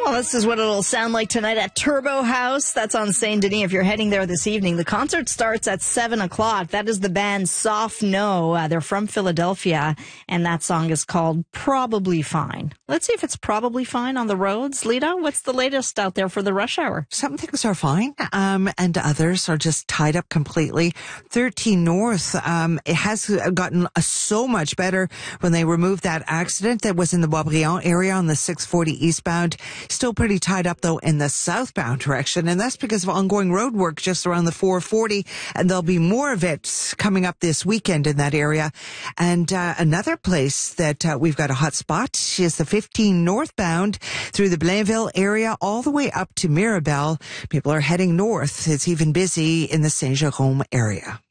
Well, this is what it'll sound like tonight at Turbo House. That's on Saint Denis. If you're heading there this evening, the concert starts at 7 o'clock. That is the band Soft No. They're from Philadelphia, and that song is called Probably Fine. Let's see if it's probably fine on the roads. Lita, what's the latest out there for the rush hour? Some things are fine, and others are just tied up completely. 13 North, it has gotten so much better when they removed that accident that was in the Boisbriand area on the 640 eastbound. Still pretty tied up, though, in the southbound direction, and that's because of ongoing road work just around the 440, and there'll be more of it coming up this weekend in that area. And another place that we've got a hot spot is the 15 northbound through the Blainville area all the way up to Mirabel. People are heading north. It's even busy in the Saint-Jérôme area.